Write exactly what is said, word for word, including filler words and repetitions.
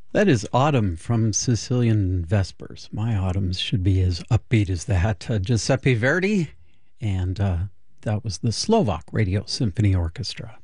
That is Autumn from Sicilian Vespers. My autumns should be as upbeat as that. Uh, Giuseppe Verdi, and uh, that was the Slovak Radio Symphony Orchestra.